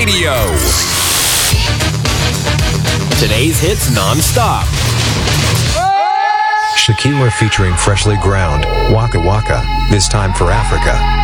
Radio. Today's hits non-stop. Shakira featuring Freshly Ground, Waka Waka, This Time for Africa.